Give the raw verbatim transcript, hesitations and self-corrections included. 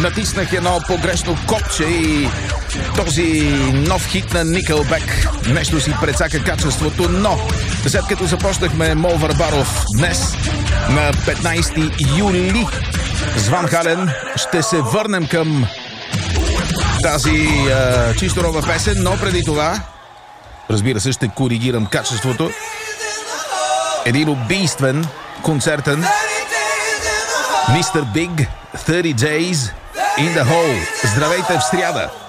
натиснах едно погрешно копче и този нов хит на Nickelback нещо си прецака качеството, но след като започнахме Мо Варбаров днес на петнайсети юли с Ван Хален, ще се върнем към тази а, чисто нова песен, но преди това, разбира се, ще коригирам качеството. Един убийствен, концертен мистер Big, thirty days in the hole. Здравейте в сряда!